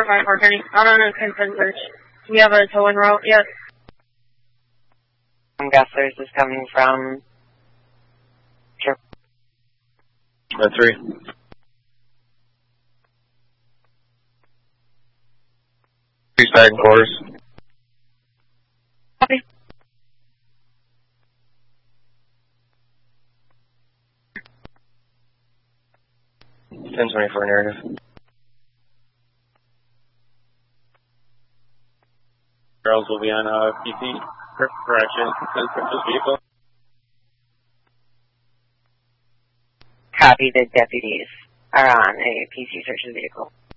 5 Martini. On a consent search. Do we have a tow-in route yet? Gustlers is coming from... Sure. 3. Stag quarters. Copy. 1024 narrative. Girls will be on PC correction for this vehicle. Copy, the deputies are on a PC search of the vehicle.